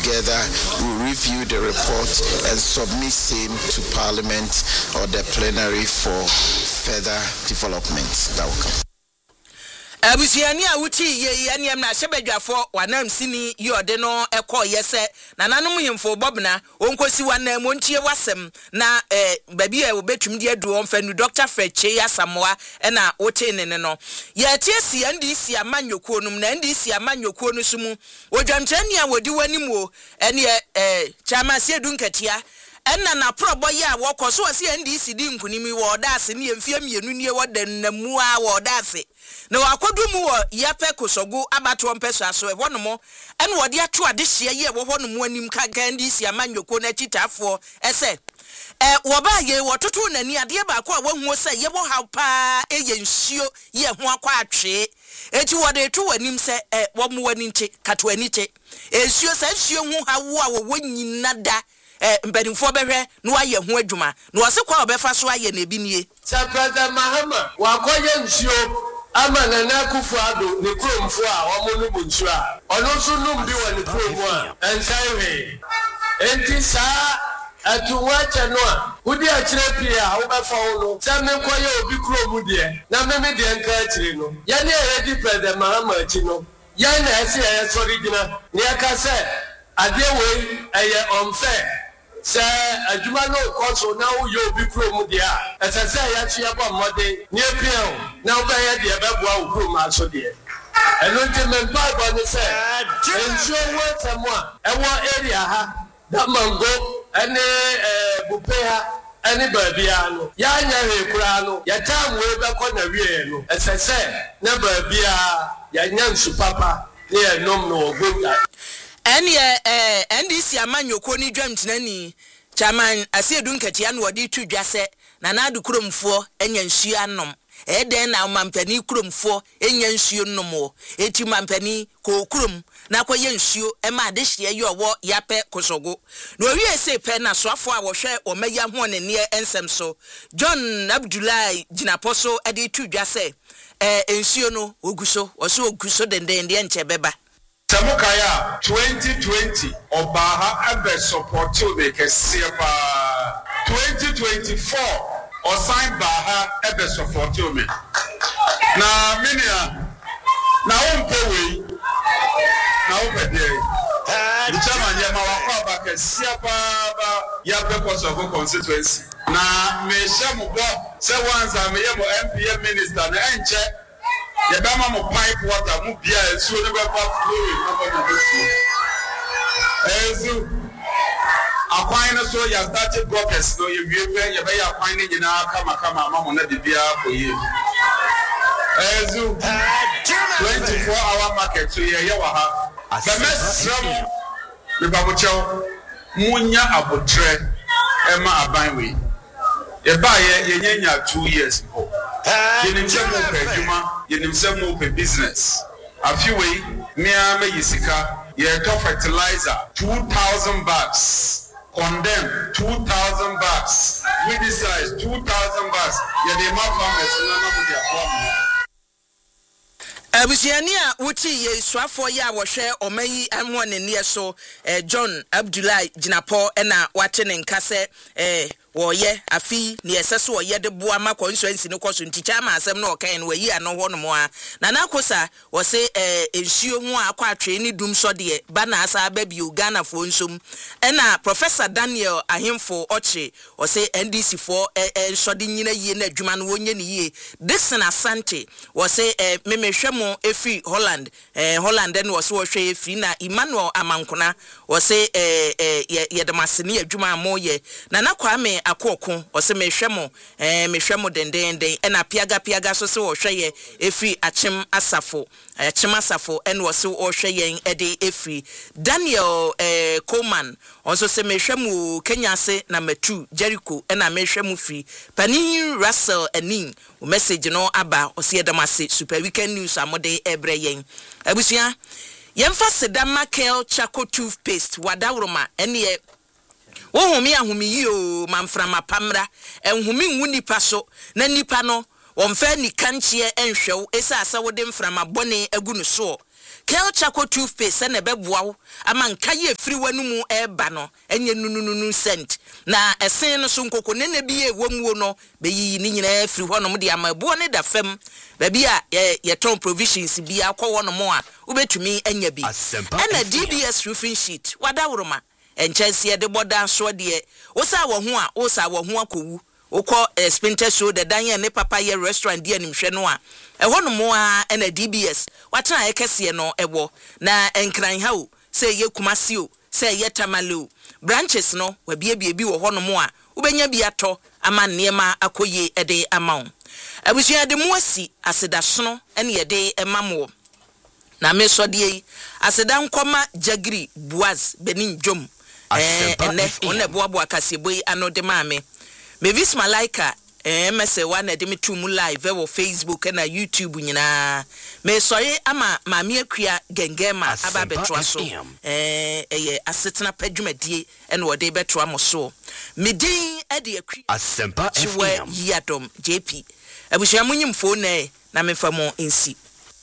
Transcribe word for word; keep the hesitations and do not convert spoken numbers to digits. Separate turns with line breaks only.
together, we review the report and submit same to Parliament or the plenary for further developments that will come.
Abusiani awuti ye yani am na hyebadwafo wanam sini yode no ekọ yese na nanom himfo bobna onkosi wanam montie wasem na eh babi e obetum de adu onfanu Doctor Freche Yasamoa e na wote ne ne no ye tiesi andi si amanyoko num na andi si amanyoko no sumu odwantani a wodi wanim o ene eh chama se dunkatia enna na probo ya woko so se andi si di nkunimi wo dase ne mfia mienu nie wodannamu a wo dase na wakodumu wo yape kosogo abato mpeso aso e wonomo ene wode ato adehye ye wo honomo anim kankan di si amanyoko na chitafo ese eh woba ye wototo nani ade ba ko a wahu se ye bo ha pa eye nsuo ye ho akwa atwe eti wode to wanim se eh wo mo wani nche kato ani che ensuo se nsuo hu ha wo a wo wanyina da eh mbedinfo behwe no aye ho adwuma no wose kwa obefa so aye na ebinie
President Mahama wakoye nsuo ama na na Akufo-Addo ne kromfo a omo no bunsu a ono so no mbi wa ne kromo a ensaiwe enti sa atuwache no a udi akire pie a wo befa wo no se me koye obi kromu de na me me de nka akire no ya ne ready President Mahama achi no ya na ese ya sorry gina ne aka se ade we eye unfair se adwuma no koso na wo yo bi kromu de a esese ya chi ya ba mode ne pie na wo ba ya de be boa wo kromu aso de eno nti me ba ba ne se ensuo wo tamwa e wo area ha da mango ene eh bupeha ene babia no ya nya he kura no ya tam we be ko na wie no esese na babia ya nya nsu papa ne enom no ogunda
ene eh N D C amanyoko ni dwamtenani chairman asiedu nkatia no wodi tudwase na nadu kromfo enya nsuo anom eden na mampani kromfo enya nsuo nomo eti mampani ko krom na koye nsuo e ma adehye ye owo yape kosogo no wie se pe na soafo a wo hwe o maya ho ne ne ensem so John Abdullahi Jinaposo edi tudwase eh nsuo no oguso wo so oguso dendende enche beba
Samukaya twenty twenty Obaha abe support the Kesiapa twenty twenty-four Osign Baha abe support me. Na minia na umpewe na umpewe. The chairman yama wakwa ba Kesiapa ba yabe Kosovo constituency. Na mesha mubo se wanza me yemo M P M minister na enche. The Bama mo pipe water, mo beer, so never pass through. Ezu, Aquina so you started broadcast. No, you be you be acquiring in our kama kama mama na the beer for you. Ezu, twenty-four hour market. So yeah, you are. The best from the babucho, munya abutre, Emma Abanwe. The buyer yenya two years ago. Yenim se mo pe adwuma yenim se mo pe business afiwe me a me yisika ye to fertilizer two thousand bucks condemn two thousand bucks with size two thousand bucks ye dey ma farmers na na mo dey farm
Abusiani a wuti ye swafo ya wo hwe omayi amho ne ne so eh John Abdullahi Jinapo na wate ne nkase eh woye afi ne yeseso woye de boa ma constituency ne koso nticha ma asem na okan no yi ano ho no mo a na nakosa wo se eh ensuo ho akwa atwe ni dum so de ba na asa ba bi Uganda fo nsom na Professor Daniel Ahimfo Oche wo se N D C fo eh so de nyina yie na adwuma no wonye ne yie Dixon Asante wo se eh memehwe efi Holland eh Holland den wo se wo hwe efi na Emmanuel Amankona wo se eh eh ye de masene adwuma mo ye na nakwame akoko wo se mehwe mo eh mehwe mo dendenden na piaga piaga so se wo hwe ye efi Achem Asafo Achem Asafo en wo se wo hwe yen ede efi Daniel eh Coleman onso se mehwe mo Kenya se na Matu Jericho na mehwe mo fi Pani Russell Anin o message no aba o se edamase super weekend news amode ebre yen abusia yemfa sedama Kel Chaco toothpaste wadawroma ene wo humi ahumi yi o mamframa pamra enhumi nwu nipa so na nipa no wonfa ni kanchie enhwew esa asa wode mframa bone agu no so Kel Chaco toothpaste and a bebwao, a man kaye free one mu air bano, and ye nunu scent. Na a sen sunko nene be a woman be ye nin every one of the ama bonnet da fem, baby ye ton provisions be a call one more, ube to me and ye be. And a D B S roofing sheet, what roma, and Chelsea the border so dear, what's our one, what's our one cool. Oko eh, Spinter show the Daniel ne papa ye restaurant dear nim hwenoa e hono mo a na D B S watra e kese no ewo na enkran ha o say ye Kumasi o say ye Tamale o branches no wa bia bia bi wo hono mo a ubenya bi ato ama niema akoye ede ama wo abusua de mo asi asedasono ene ye de emamo na me so de aseda nkoma Jagri Boaz Benin Jom eh ene one boabo akaseboi anode maame Mavis Malaika eh mese one de me two mu live e wo Facebook na YouTube nyina me sorry ama maame akua gengema aba betwa so eh eye asetena padwumadie e na wode betwa mo so me din e de akua Asempa F M yadom J P abusuamunyimfo na na mefa mo nsi